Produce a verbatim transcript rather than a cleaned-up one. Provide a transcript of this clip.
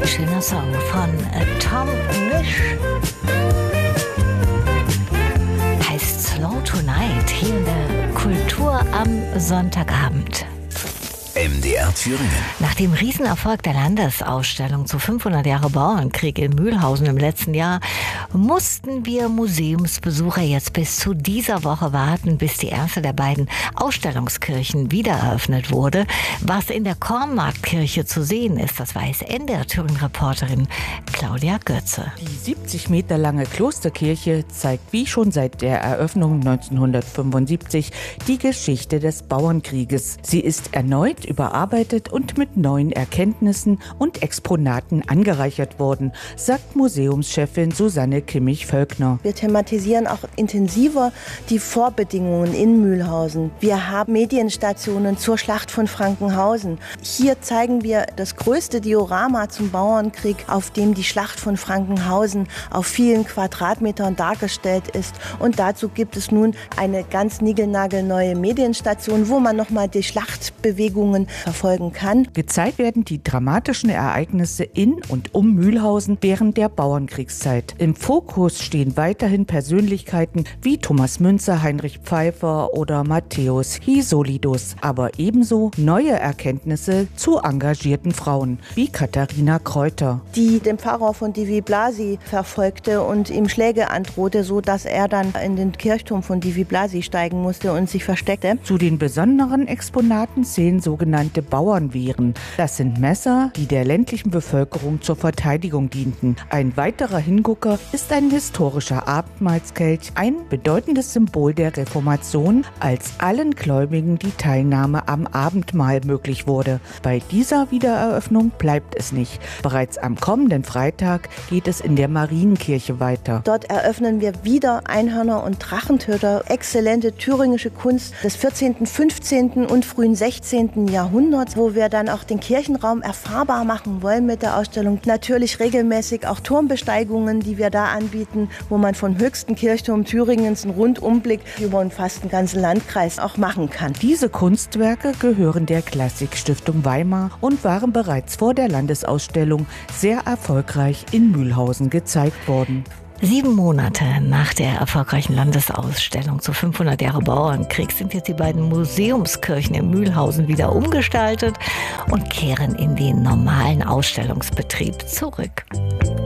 Schöner Song von Tom Misch. Heißt Slow Tonight hier in der Kultur am Sonntagabend. M D R Thüringen. Nach dem Riesenerfolg der Landesausstellung zu fünfhundert Jahre Bauernkrieg in Mühlhausen im letzten Jahr mussten wir Museumsbesucher jetzt bis zu dieser Woche warten, bis die erste der beiden Ausstellungskirchen wieder eröffnet wurde. Was in der Kornmarktkirche zu sehen ist, das weiß M D R Thüringen-Reporterin Claudia Götze. Die siebzig Meter lange Klosterkirche zeigt wie schon seit der Eröffnung neunzehnhundertfünfundsiebzig die Geschichte des Bauernkrieges. Sie ist erneut überarbeitet und mit neuen Erkenntnissen und Exponaten angereichert worden, sagt Museumschefin Susanne Kimmich-Völkner. Wir thematisieren auch intensiver die Vorbedingungen in Mühlhausen. Wir haben Medienstationen zur Schlacht von Frankenhausen. Hier zeigen wir das größte Diorama zum Bauernkrieg, auf dem die Schlacht von Frankenhausen auf vielen Quadratmetern dargestellt ist. Und dazu gibt es nun eine ganz niegelnagelneue Medienstation, wo man nochmal die Schlachtbewegungen verfolgen kann. Gezeigt werden die dramatischen Ereignisse in und um Mühlhausen während der Bauernkriegszeit. Im Fokus stehen weiterhin Persönlichkeiten wie Thomas Münzer, Heinrich Pfeiffer oder Matthäus Hisolidus, aber ebenso neue Erkenntnisse zu engagierten Frauen wie Katharina Kräuter, die den Pfarrer von Divi Blasi verfolgte und ihm Schläge androhte, so dass er dann in den Kirchturm von Divi Blasi steigen musste und sich versteckte. Zu den besonderen Exponaten zählen sogenannte Bauernwehren. Das sind Messer, die der ländlichen Bevölkerung zur Verteidigung dienten. Ein weiterer Hingucker ist ein historischer Abendmahlskelch, ein bedeutendes Symbol der Reformation, als allen Gläubigen die Teilnahme am Abendmahl möglich wurde. Bei dieser Wiedereröffnung bleibt es nicht. Bereits am kommenden Freitag geht es in der Marienkirche weiter. Dort eröffnen wir wieder Einhörner und Drachentöter, exzellente thüringische Kunst des vierzehnten, fünfzehnten und frühen sechzehnten Jahrhunderts, wo wir dann auch den Kirchenraum erfahrbar machen wollen mit der Ausstellung. Natürlich regelmäßig auch Turmbesteigungen, die wir da anbieten, wo man vom höchsten Kirchturm Thüringens einen Rundumblick über fast den ganzen Landkreis auch machen kann. Diese Kunstwerke gehören der Klassikstiftung Weimar und waren bereits vor der Landesausstellung sehr erfolgreich in Mühlhausen gezeigt worden. Sieben Monate nach der erfolgreichen Landesausstellung zu fünfhundert Jahre Bauernkrieg sind jetzt die beiden Museumskirchen in Mühlhausen wieder umgestaltet und kehren in den normalen Ausstellungsbetrieb zurück.